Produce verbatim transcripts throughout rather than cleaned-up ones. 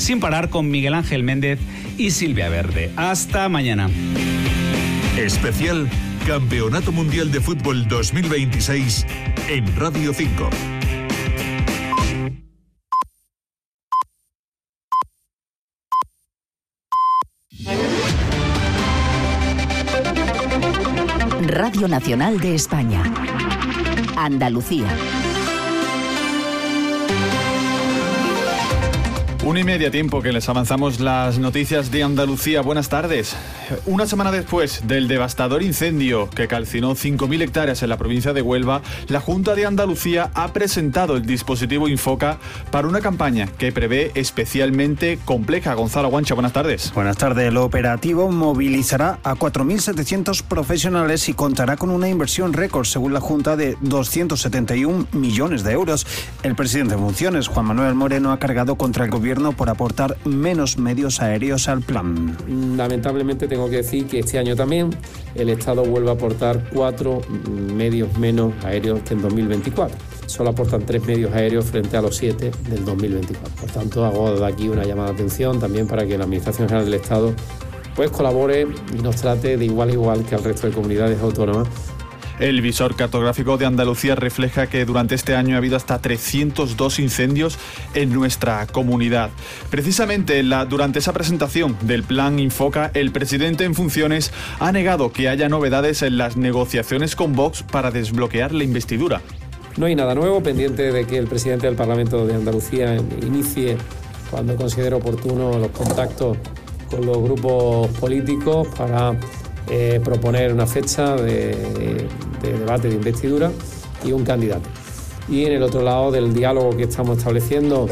sin parar con Miguel Ángel Méndez y Silvia Verde. Hasta mañana. Especial Campeonato Mundial de Fútbol dos mil veintiséis en Radio cinco. Radio Nacional de España. Andalucía. Una y media tiempo que les avanzamos las noticias de Andalucía. Buenas tardes. Una semana después del devastador incendio que calcinó cinco mil hectáreas en la provincia de Huelva, la Junta de Andalucía ha presentado el dispositivo Infoca para una campaña que prevé especialmente compleja. Gonzalo Guancha, buenas tardes. Buenas tardes. El operativo movilizará a cuatro mil setecientos profesionales y contará con una inversión récord, según la Junta, de doscientos setenta y un millones de euros. El presidente en funciones, Juan Manuel Moreno, ha cargado contra el gobierno por aportar menos medios aéreos al plan. Lamentablemente tengo que decir que este año también el Estado vuelve a aportar cuatro medios menos aéreos que en dos mil veinticuatro. Solo aportan tres medios aéreos frente a los siete del dos mil veinticuatro. Por tanto, hago de aquí una llamada de atención también para que la Administración General del Estado pues colabore y nos trate de igual a igual que al resto de comunidades autónomas. El visor cartográfico de Andalucía refleja que durante este año ha habido hasta trescientos dos incendios en nuestra comunidad. Precisamente la, durante esa presentación del plan Infoca, el presidente en funciones ha negado que haya novedades en las negociaciones con Vox para desbloquear la investidura. No hay nada nuevo, pendiente de que el presidente del Parlamento de Andalucía inicie, cuando considere oportuno, los contactos con los grupos políticos para Eh, proponer una fecha de, de debate de investidura y un candidato. Y en el otro lado del diálogo que estamos estableciendo,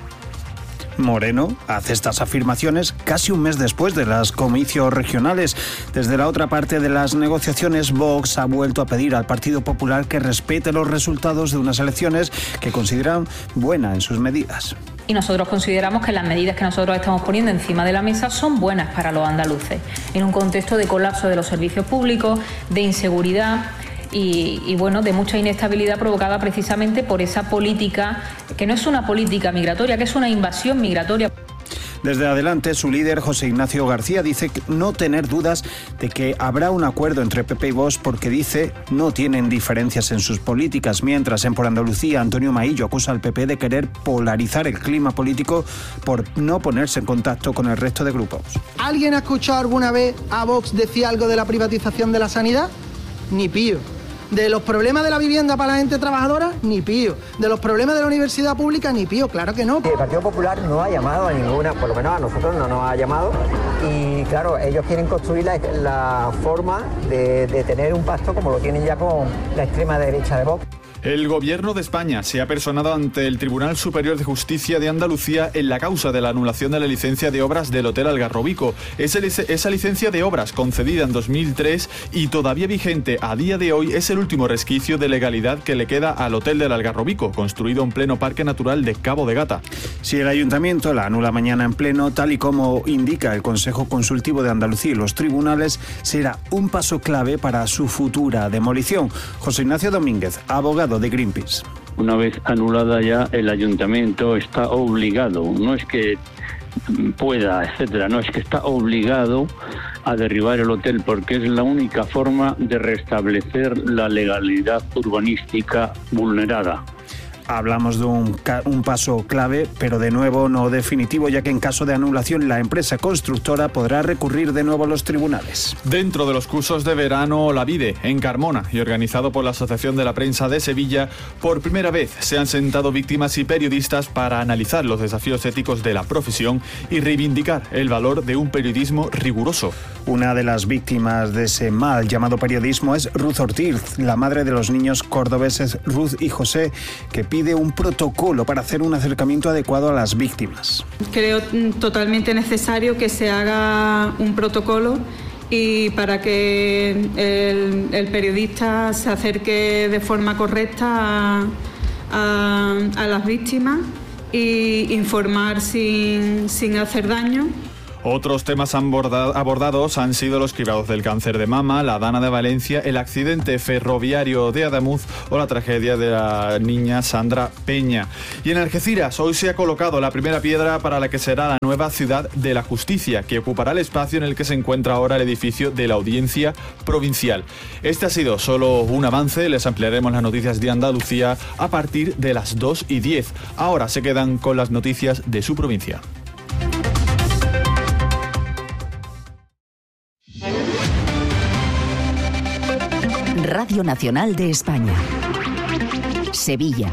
Moreno hace estas afirmaciones casi un mes después de los comicios regionales. Desde la otra parte de las negociaciones, Vox ha vuelto a pedir al Partido Popular que respete los resultados de unas elecciones que consideran buenas en sus medidas. Y nosotros consideramos que las medidas que nosotros estamos poniendo encima de la mesa son buenas para los andaluces, en un contexto de colapso de los servicios públicos, de inseguridad y, y bueno, de mucha inestabilidad provocada precisamente por esa política, que no es una política migratoria, que es una invasión migratoria. Desde Adelante, su líder, José Ignacio García, dice no tener dudas de que habrá un acuerdo entre P P y Vox porque, dice, no tienen diferencias en sus políticas. Mientras, en Por Andalucía, Antonio Maillo acusa al P P de querer polarizar el clima político por no ponerse en contacto con el resto de grupos. ¿Alguien ha escuchado alguna vez a Vox decir algo de la privatización de la sanidad? Ni pío. De los problemas de la vivienda para la gente trabajadora, ni pío. De los problemas de la universidad pública, ni pío. Claro que no. El Partido Popular no ha llamado a ninguna, por lo menos a nosotros no nos ha llamado. Y claro, ellos quieren construir la, la forma de, de tener un pacto como lo tienen ya con la extrema derecha de Vox. El Gobierno de España se ha personado ante el Tribunal Superior de Justicia de Andalucía en la causa de la anulación de la licencia de obras del Hotel Algarrobico. Esa, esa licencia de obras, concedida en dos mil tres y todavía vigente a día de hoy, es el último resquicio de legalidad que le queda al Hotel del Algarrobico, construido en pleno Parque Natural de Cabo de Gata. Si el Ayuntamiento la anula mañana en pleno, tal y como indica el Consejo Consultivo de Andalucía y los tribunales, será un paso clave para su futura demolición. José Ignacio Domínguez, abogado de Greenpeace. Una vez anulada ya, el ayuntamiento está obligado, no es que pueda, etcétera, no, es que está obligado a derribar el hotel porque es la única forma de restablecer la legalidad urbanística vulnerada. Hablamos de un, un paso clave, pero de nuevo no definitivo, ya que en caso de anulación la empresa constructora podrá recurrir de nuevo a los tribunales. Dentro de los cursos de verano La Vide, en Carmona, y organizado por la Asociación de la Prensa de Sevilla, por primera vez se han sentado víctimas y periodistas para analizar los desafíos éticos de la profesión y reivindicar el valor de un periodismo riguroso. Una de las víctimas de ese mal llamado periodismo es Ruth Ortiz, la madre de los niños cordobeses Ruth y José, que pide pide un protocolo para hacer un acercamiento adecuado a las víctimas. Creo totalmente necesario que se haga un protocolo y para que el, el periodista se acerque de forma correcta a, a, a las víctimas e informar sin, sin hacer daño. Otros temas abordados han sido los cribados del cáncer de mama, la Dana de Valencia, el accidente ferroviario de Ademuz o la tragedia de la niña Sandra Peña. Y en Algeciras hoy se ha colocado la primera piedra para la que será la nueva Ciudad de la Justicia, que ocupará el espacio en el que se encuentra ahora el edificio de la Audiencia Provincial. Este ha sido solo un avance, les ampliaremos las noticias de Andalucía a partir de las dos y diez. Ahora se quedan con las noticias de su provincia. Radio Nacional de España. Sevilla.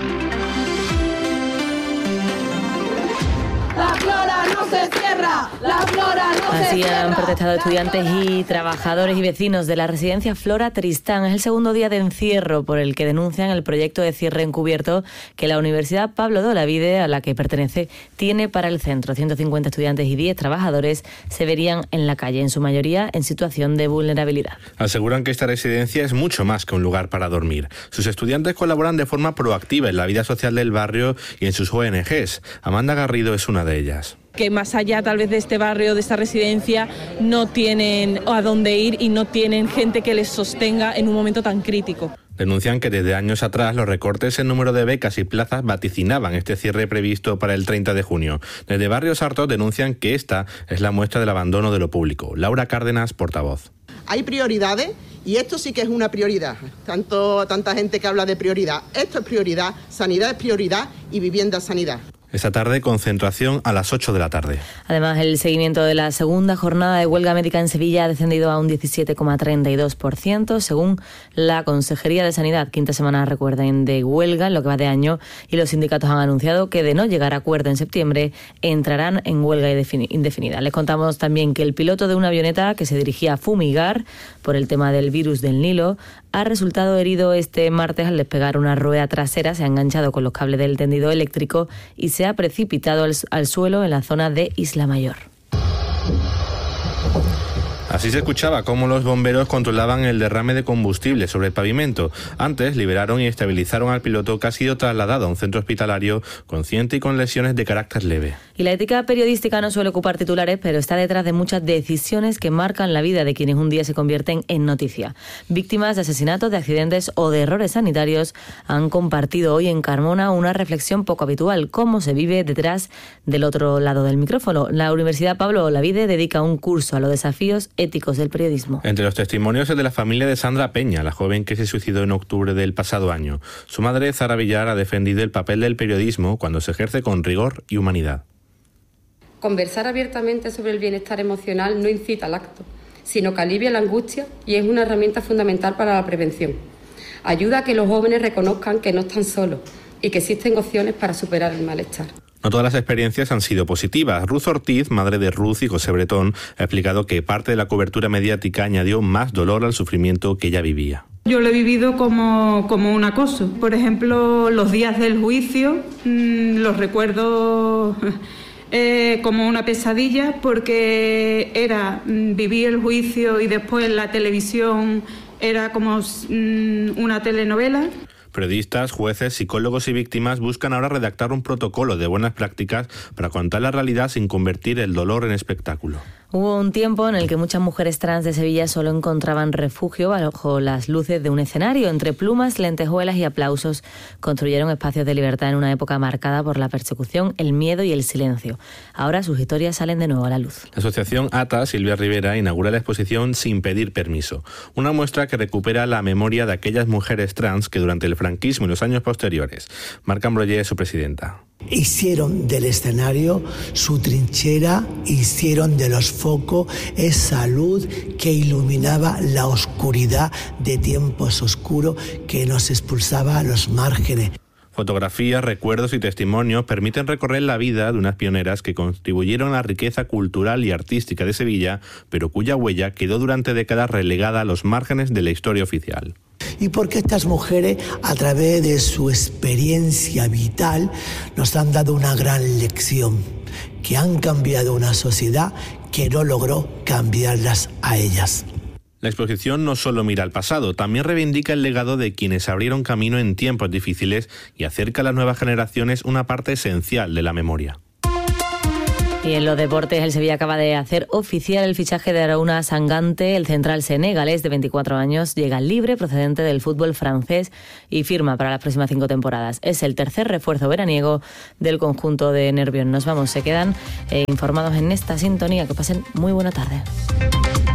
La flora no se cierra, la flora no se Así cierra. han protestado estudiantes y trabajadores y vecinos de la residencia Flora Tristán. Es el segundo día de encierro por el que denuncian el proyecto de cierre encubierto que la Universidad Pablo de Olavide, a la que pertenece, tiene para el centro. ciento cincuenta estudiantes y diez trabajadores se verían en la calle, en su mayoría en situación de vulnerabilidad. Aseguran que esta residencia es mucho más que un lugar para dormir. Sus estudiantes colaboran de forma proactiva en la vida social del barrio y en sus O N Ges. Amanda Garrido es una de ellas. Que más allá tal vez de este barrio, de esta residencia, no tienen a dónde ir y no tienen gente que les sostenga en un momento tan crítico. Denuncian que desde años atrás los recortes en número de becas y plazas vaticinaban este cierre previsto para el treinta de junio. Desde Barrios Hartos denuncian que esta es la muestra del abandono de lo público. Laura Cárdenas, portavoz. Hay prioridades y esto sí que es una prioridad. Tanto, tanta gente que habla de prioridad. Esto es prioridad, sanidad es prioridad y vivienda es sanidad. Esta tarde, concentración a las ocho de la tarde. Además, el seguimiento de la segunda jornada de huelga médica en Sevilla ha descendido a un diecisiete coma treinta y dos por ciento, según la Consejería de Sanidad. Quinta semana, recuerden, de huelga en lo que va de año, y los sindicatos han anunciado que de no llegar a acuerdo en septiembre entrarán en huelga indefinida. Les contamos también que el piloto de una avioneta que se dirigía a fumigar por el tema del virus del Nilo ha resultado herido este martes al despegar una rueda trasera, se ha enganchado con los cables del tendido eléctrico y se ha precipitado al, al suelo en la zona de Isla Mayor. Así se escuchaba cómo los bomberos controlaban el derrame de combustible sobre el pavimento. Antes liberaron y estabilizaron al piloto, que ha sido trasladado a un centro hospitalario consciente y con lesiones de carácter leve. Y la ética periodística no suele ocupar titulares, pero está detrás de muchas decisiones que marcan la vida de quienes un día se convierten en noticia. Víctimas de asesinatos, de accidentes o de errores sanitarios han compartido hoy en Carmona una reflexión poco habitual: cómo se vive detrás del otro lado del micrófono. La Universidad Pablo de Olavide dedica un curso a los desafíos éticos del periodismo. Entre los testimonios el de la familia de Sandra Peña, la joven que se suicidó en octubre del pasado año. Su madre, Zara Villar, ha defendido el papel del periodismo cuando se ejerce con rigor y humanidad. Conversar abiertamente sobre el bienestar emocional no incita al acto, sino que alivia la angustia y es una herramienta fundamental para la prevención. Ayuda a que los jóvenes reconozcan que no están solos y que existen opciones para superar el malestar. No todas las experiencias han sido positivas. Ruth Ortiz, madre de Ruth y José Bretón, ha explicado que parte de la cobertura mediática añadió más dolor al sufrimiento que ella vivía. Yo lo he vivido como, como un acoso. Por ejemplo, los días del juicio mmm, los recuerdo eh, como una pesadilla, porque era mmm, vivir el juicio y después la televisión era como mmm, una telenovela. Periodistas, jueces, psicólogos y víctimas buscan ahora redactar un protocolo de buenas prácticas para contar la realidad sin convertir el dolor en espectáculo. Hubo un tiempo en el que muchas mujeres trans de Sevilla solo encontraban refugio bajo las luces de un escenario. Entre plumas, lentejuelas y aplausos construyeron espacios de libertad en una época marcada por la persecución, el miedo y el silencio. Ahora sus historias salen de nuevo a la luz. La asociación A T A, Silvia Rivera, inaugura la exposición Sin pedir permiso, una muestra que recupera la memoria de aquellas mujeres trans que durante el franquismo y los años posteriores. Marc Ambroyer es su presidenta. Hicieron del escenario su trinchera, hicieron de los focos esa luz que iluminaba la oscuridad de tiempos oscuros que nos expulsaba a los márgenes. Fotografías, recuerdos y testimonios permiten recorrer la vida de unas pioneras que contribuyeron a la riqueza cultural y artística de Sevilla, pero cuya huella quedó durante décadas relegada a los márgenes de la historia oficial. Y porque estas mujeres, a través de su experiencia vital, nos han dado una gran lección, que han cambiado una sociedad que no logró cambiarlas a ellas. La exposición no solo mira al pasado, también reivindica el legado de quienes abrieron camino en tiempos difíciles y acerca a las nuevas generaciones una parte esencial de la memoria. Y en los deportes, el Sevilla acaba de hacer oficial el fichaje de Aruna Sangante. El central senegalés de veinticuatro años llega libre procedente del fútbol francés y firma para las próximas cinco temporadas. Es el tercer refuerzo veraniego del conjunto de Nervión. Nos vamos, se quedan eh, informados en esta sintonía. Que pasen muy buena tarde.